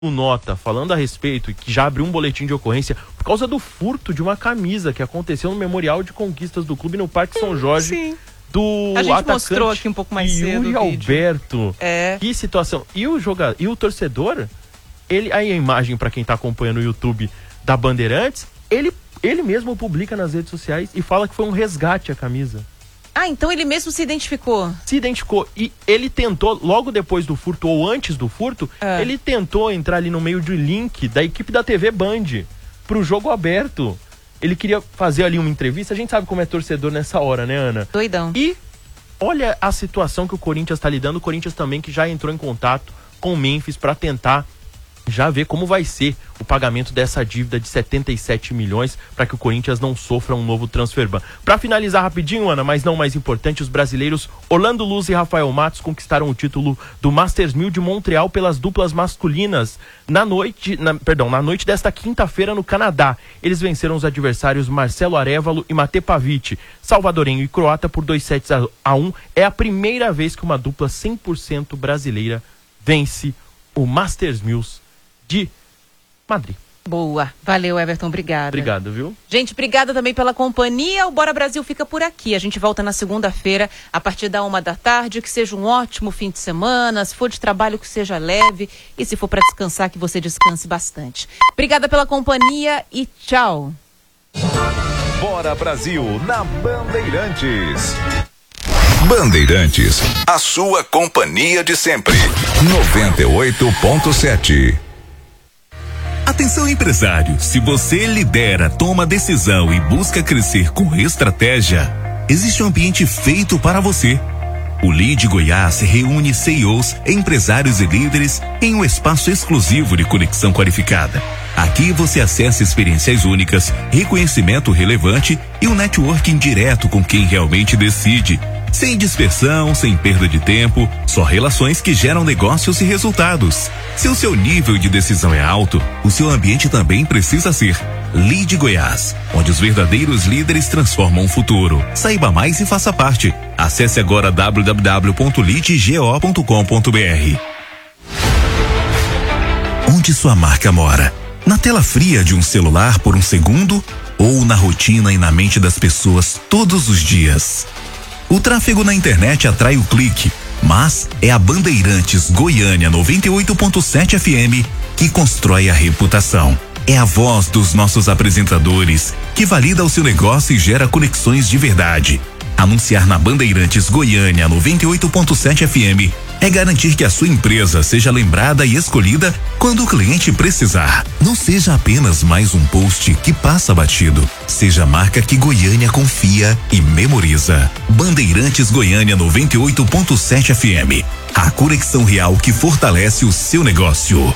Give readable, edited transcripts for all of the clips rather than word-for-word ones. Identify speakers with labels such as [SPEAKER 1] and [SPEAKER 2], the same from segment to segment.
[SPEAKER 1] nota falando a respeito, que já abriu um boletim de ocorrência por causa do furto de uma camisa que aconteceu no Memorial de Conquistas do clube no Parque São Jorge.
[SPEAKER 2] Sim.
[SPEAKER 1] Do
[SPEAKER 2] a gente
[SPEAKER 1] atacante
[SPEAKER 2] mostrou aqui um pouco mais cedo
[SPEAKER 1] Yuri Alberto. Que situação. E o torcedor, aí a imagem, para quem tá acompanhando o YouTube da Bandeirantes, ele mesmo publica nas redes sociais e fala que foi um resgate a camisa.
[SPEAKER 2] Então ele mesmo se identificou?
[SPEAKER 1] Se identificou. E ele tentou, logo depois do furto, ou antes do furto, ele tentou entrar ali no meio de link da equipe da TV Band pro jogo aberto. Ele queria fazer ali uma entrevista. A gente sabe como é torcedor nessa hora, né, Ana?
[SPEAKER 2] Doidão.
[SPEAKER 1] E olha a situação que o Corinthians tá lidando. O Corinthians também que já entrou em contato com o Memphis para tentar já ver como vai ser o pagamento dessa dívida de 77 milhões para que o Corinthians não sofra um novo transfer ban. Para finalizar rapidinho, Ana, mas não mais importante, os brasileiros Orlando Luz e Rafael Matos conquistaram o título do Masters 1000 de Montreal pelas duplas masculinas na noite desta quinta-feira no Canadá. Eles venceram os adversários Marcelo Arévalo e Mate Pavic, salvadorenho e croata, por 2-1. É a primeira vez que uma dupla 100% brasileira vence o Masters 1000 de Madrid.
[SPEAKER 2] Boa. Valeu, Everton. Obrigada.
[SPEAKER 1] Obrigado, viu?
[SPEAKER 2] Gente, obrigada também pela companhia. O Bora Brasil fica por aqui. A gente volta na segunda-feira, a partir da 13h. Que seja um ótimo fim de semana. Se for de trabalho, que seja leve. E se for para descansar, que você descanse bastante. Obrigada pela companhia e tchau.
[SPEAKER 3] Bora Brasil na Bandeirantes. Bandeirantes, a sua companhia de sempre. 98.7.
[SPEAKER 4] Atenção, empresário, se você lidera, toma decisão e busca crescer com estratégia, existe um ambiente feito para você. O Lead Goiás reúne CEOs, empresários e líderes em um espaço exclusivo de conexão qualificada. Aqui você acessa experiências únicas, reconhecimento relevante e um networking direto com quem realmente decide. Sem dispersão, sem perda de tempo, só relações que geram negócios e resultados. Se o seu nível de decisão é alto, o seu ambiente também precisa ser. Lead Goiás, onde os verdadeiros líderes transformam o futuro. Saiba mais e faça parte. Acesse agora www.leadgo.com.br. Onde sua marca mora? Na tela fria de um celular por um segundo ou na rotina e na mente das pessoas todos os dias? O tráfego na internet atrai o clique, mas é a Bandeirantes Goiânia 98.7 FM que constrói a reputação. É a voz dos nossos apresentadores que valida o seu negócio e gera conexões de verdade. Anunciar na Bandeirantes Goiânia 98.7 FM é garantir que a sua empresa seja lembrada e escolhida quando o cliente precisar. Não seja apenas mais um post que passa batido. Seja a marca que Goiânia confia e memoriza. Bandeirantes Goiânia 98.7 FM. A conexão real que fortalece o seu negócio.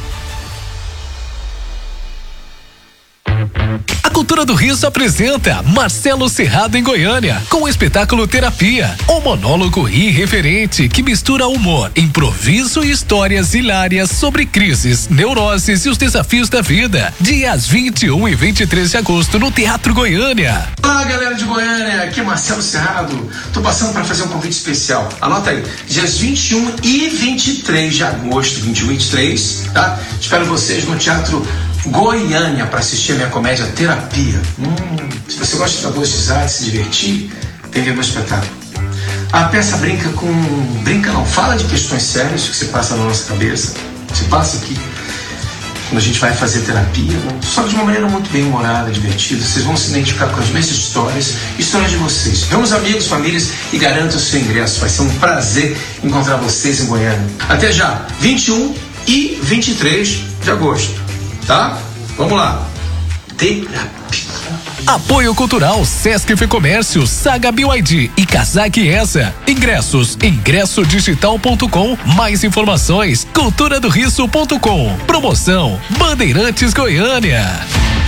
[SPEAKER 5] A Cultura do Riso apresenta Marcelo Serrado em Goiânia, com o espetáculo Terapia, um monólogo irreverente que mistura humor, improviso e histórias hilárias sobre crises, neuroses e os desafios da vida. Dias 21 e 23 de agosto no Teatro Goiânia.
[SPEAKER 6] Olá, galera de Goiânia, aqui é Marcelo Serrado. Tô passando para fazer um convite especial. Anota aí, dias 21 e 23 de agosto, 21 e 23, tá? Espero vocês no Teatro Goiânia para assistir a minha comédia Terapia. Se você gosta de dar boas risadas, se divertir, tem que ver meu espetáculo. A peça fala de questões sérias que se passa na nossa cabeça, se passa aqui quando a gente vai fazer terapia, só que de uma maneira muito bem humorada, divertida. Vocês vão se identificar com as mesmas histórias de vocês. Meus amigos, famílias, e garanto o seu ingresso. Vai ser um prazer encontrar vocês em Goiânia. Até já, 21 e 23 de agosto. Tá? Vamos lá. Terapia.
[SPEAKER 5] Apoio Cultural, Sesc Fecomércio, Saga BYD e Casaque Essa. Ingressos, ingressodigital.com. Mais informações, culturadoriso.com. Promoção Bandeirantes Goiânia.